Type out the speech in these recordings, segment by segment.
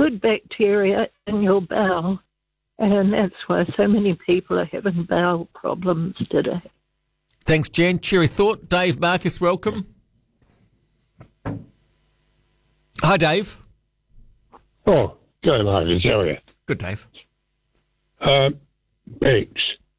good bacteria in your bowel, and that's why so many people are having bowel problems today. Thanks, Jan. Cheery thought. Dave Marcus, welcome. Hi, Dave. Oh, go Marcus, how are you? Good, Dave. Banks.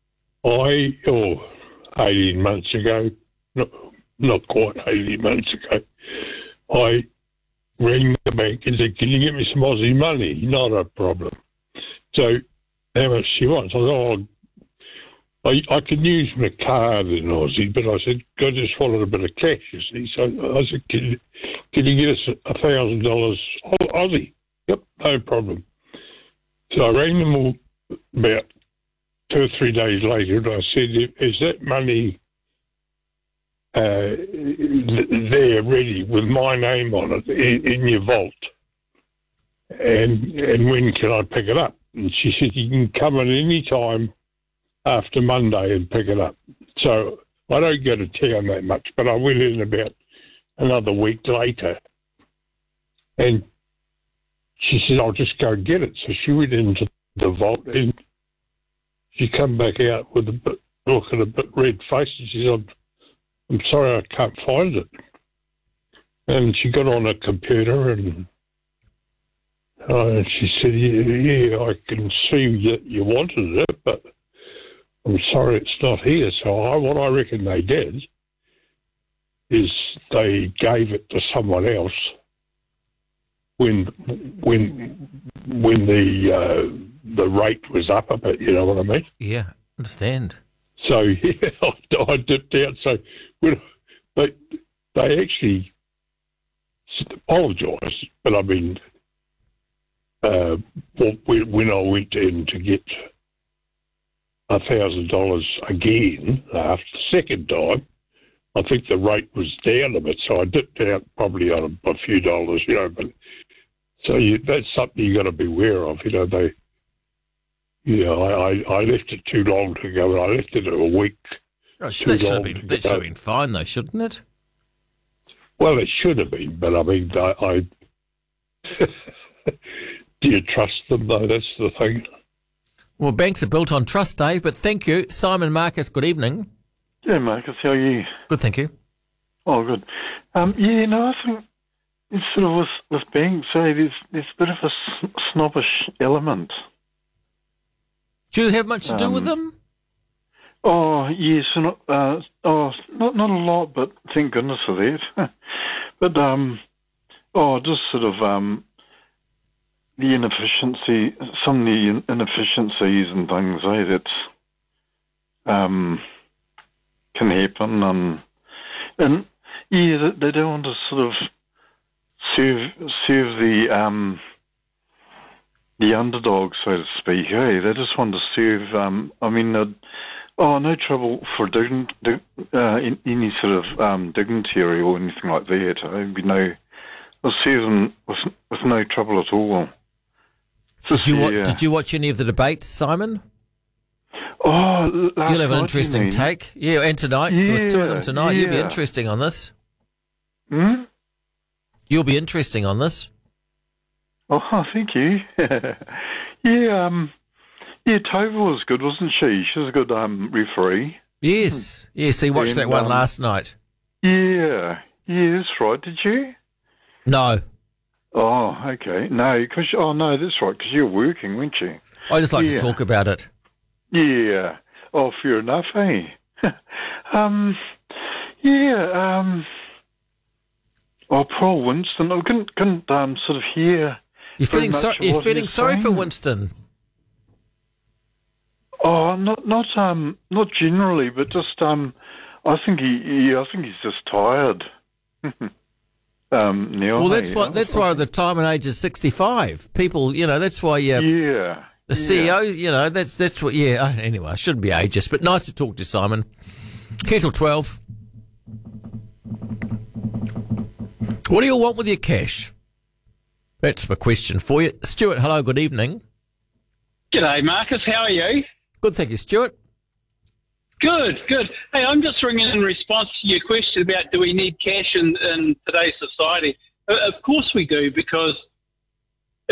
18 months ago, not quite 18 months ago, I rang the bank and said, can you get me some Aussie money? Not a problem. So how much she wants? I thought, I can use my card in Aussie, but I said, I just wanted a bit of cash, you see. So I said, can you get us $1,000 Aussie? Yep, no problem. So I rang them all about 2 or 3 days later, and I said, is that money there ready with my name on it in your vault? And when can I pick it up? And she said, you can come at any time after Monday and pick it up. So I don't go to town that much, but I went in about another week later, and she said, I'll just go and get it. So she went into the vault, and she come back out with looking a bit red faced, and she said, I'm sorry, I can't find it. And she got on a computer, and she said, yeah, I can see that you wanted it, but I'm sorry it's not here. So what I reckon they did is they gave it to someone else when the rate was up a bit, you know what I mean? Yeah, understand. So, yeah, I dipped out. So when they actually apologised, but I mean, when I went in to get $1,000 again after the second time, I think the rate was down a bit, so I dipped out probably on a few dollars, you know. But so that's something you got to be aware of, you know. I left it too long to go. I left it a week. Oh, that should have been fine, though, shouldn't it? Well, it should have been, but I mean, I do you trust them though? That's the thing. Well, banks are built on trust, Dave, but thank you. Simon Marcus, good evening. Yeah, Marcus, how are you? Good, thank you. Oh, good. I think it's sort of with banks, there's a bit of a snobbish element. Do you have much to do with them? Oh, yes. Not a lot, but thank goodness for that. But, just sort of the inefficiency, some of the inefficiencies and things, that can happen. And yeah, they don't want to sort of serve the underdog, so to speak. They just want to serve. No trouble for any sort of dignitary or anything like that. They'll serve them with no trouble at all. Did you watch any of the debates, Simon? Oh, you'll have an interesting take. Yeah, and tonight. Yeah, there was two of them tonight. Yeah. You'll be interesting on this. Hmm? You'll be interesting on this. Oh, thank you. Yeah, Tova was good, wasn't she? She was a good referee. Yes. Yes, he watched that one last night. Yeah, that's right. Did you? No. Oh, okay. No, that's right, because you're working, weren't you? I just like to talk about it. Yeah. Oh, fair enough, eh? Paul Winston, I couldn't sort of hear. You're feeling sorry for Winston. Oh, not generally, but just I think he's just tired. Neil, well, that's why the retirement age is 65. People, that's why the CEO, that's what. Yeah. Anyway, I shouldn't be ageist, but nice to talk to Simon. Kettle 12. What do you want with your cash? That's my question for you. Stuart, hello, good evening. G'day, Marcus. How are you? Good, thank you, Stuart. Good. Hey, I'm just ringing in response to your question about do we need cash in today's society. Of course we do, because